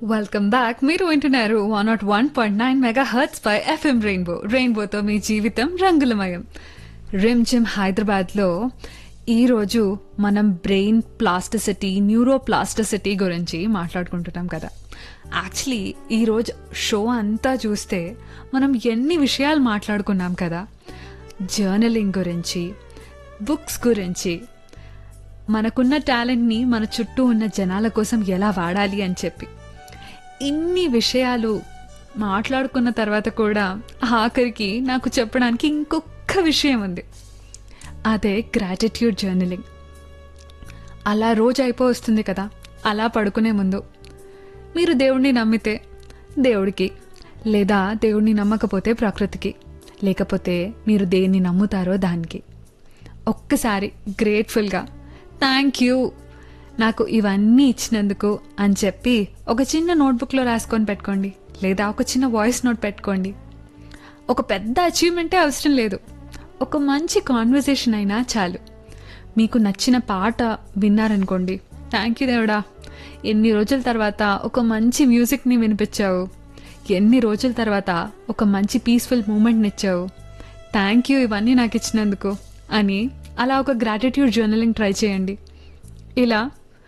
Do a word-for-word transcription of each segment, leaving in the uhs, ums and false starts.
Welcome back. మీరు వింటున్నారు one not one point nine mega hurts pi FM rainbow. రెయిన్బోతో మీ జీవితం రంగులమయం. రిమ్ జిమ్ హైదరాబాద్లో ఈరోజు మనం బ్రెయిన్ ప్లాస్టిసిటీ, న్యూరో ప్లాస్టిసిటీ గురించి మాట్లాడుకుంటున్నాం కదా. యాక్చువల్లీ ఈరోజు షో అంతా చూస్తే మనం ఎన్ని విషయాలు మాట్లాడుకున్నాం కదా. జర్నలింగ్ గురించి, బుక్స్ గురించి, మనకున్న టాలెంట్ని మన చుట్టూ ఉన్న జనాల కోసం ఎలా వాడాలి అని చెప్పి ఇన్ని విషయాలు మాట్లాడుకున్న తర్వాత కూడా ఆఖరికి నాకు చెప్పడానికి ఇంకొక విషయం ఉంది. అదే గ్రాటిట్యూడ్ జర్నలింగ్. అలా రోజు అయిపో వస్తుంది కదా. అలా పడుకునే ముందు మీరు దేవుణ్ణి నమ్మితే దేవుడికి, లేదా దేవుణ్ణి నమ్మకపోతే ప్రకృతికి, లేకపోతే మీరు దేన్ని నమ్ముతారో దానికి ఒక్కసారి గ్రేట్ఫుల్గా థ్యాంక్ యూ నాకు ఇవన్నీ ఇచ్చినందుకు అని చెప్పి ఒక చిన్న నోట్బుక్లో రాసుకొని పెట్టుకోండి, లేదా ఒక చిన్న వాయిస్ నోట్ పెట్టుకోండి. ఒక పెద్ద అచీవ్మెంటే అవసరం లేదు, ఒక మంచి కాన్వర్సేషన్ అయినా చాలు. మీకు నచ్చిన పాట విన్నారనుకోండి, థ్యాంక్ యూ దేవుడా, ఎన్ని రోజుల తర్వాత ఒక మంచి మ్యూజిక్ని వినిపించావు, ఎన్ని రోజుల తర్వాత ఒక మంచి పీస్ఫుల్ మూమెంట్ని ఇచ్చావు, థ్యాంక్ యూ ఇవన్నీ నాకు ఇచ్చినందుకు అని అలా ఒక గ్రాటిట్యూడ్ జర్నలింగ్ ట్రై చేయండి. ఇలా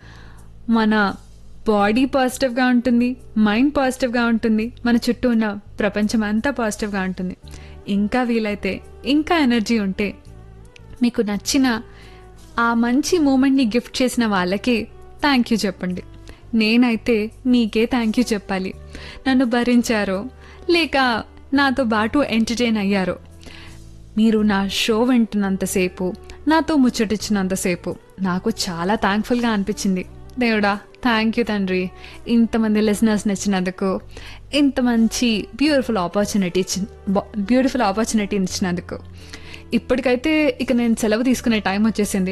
మన బాడీ పాజిటివ్గా ఉంటుంది, మైండ్ పాజిటివ్గా ఉంటుంది, మన చుట్టూ ఉన్న ప్రపంచం అంతా పాజిటివ్గా ఉంటుంది. ఇంకా వీలైతే, ఇంకా ఎనర్జీ ఉంటే మీకు నచ్చిన ఆ మంచి మూమెంట్ని గిఫ్ట్ చేసిన వాళ్ళకి థ్యాంక్ యూ చెప్పండి. నేనైతే మీకే థ్యాంక్ యూ చెప్పాలి. నన్ను భరించారో లేక నాతో పాటు ఎంటర్టైన్ అయ్యారో, మీరు నా షో వింటున్నంతసేపు, నాతో ముచ్చటిచ్చినంతసేపు నాకు చాలా థ్యాంక్ఫుల్గా అనిపించింది. దేవుడా థ్యాంక్ యూ తండ్రి, ఇంతమంది లిసనర్స్ నచ్చినందుకు, ఇంత మంచి బ్యూటిఫుల్ ఆపర్చునిటీ ఇచ్చి బ్యూటిఫుల్ ఆపర్చునిటీని ఇచ్చినందుకు. ఇప్పటికైతే ఇక నేను సెలవు తీసుకునే టైం వచ్చేసింది.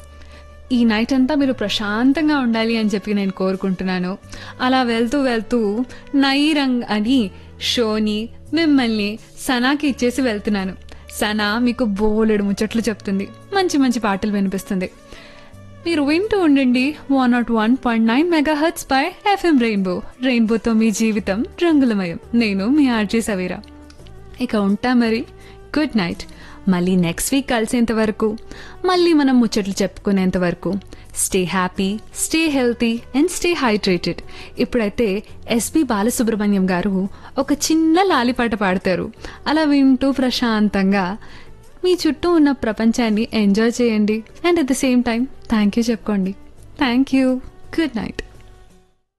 ఈ నైట్ అంతా మీరు ప్రశాంతంగా ఉండాలి అని చెప్పి నేను కోరుకుంటున్నాను. అలా వెళ్తూ వెళ్తూ నైరంగ్ అని షోని మిమ్మల్ని సనాకి ఇచ్చేసి వెళ్తున్నాను. సనా మీకు బోలెడు ముచ్చట్లు చెప్తుంది, మంచి మంచి పాటలు వినిపిస్తుంది. మీరు వింటూ ఉండండి one not one point nine mega hurts pi FM rainbow. రెయిన్బోతో మీ జీవితం రంగులమయం. నేను మీ ఆర్జే సవీరా. ఇక ఉంటా మరి. Good night. మళ్ళీ నెక్స్ట్ వీక్ కలిసేంత వరకు, మళ్ళీ మనం ముచ్చట్లు చెప్పుకునేంత వరకు stay happy, stay healthy and stay hydrated. ఇప్పుడైతే ఎస్పి బాలసుబ్రహ్మణ్యం గారు ఒక చిన్న లాలిపాట పాడతారు. అలా వింటూ ప్రశాంతంగా మీ చుట్టూ ఉన్న ప్రపంచాన్ని ఎంజాయ్ చేయండి. And at the same time thank you చెప్పుకోండి. Thank you. Good night.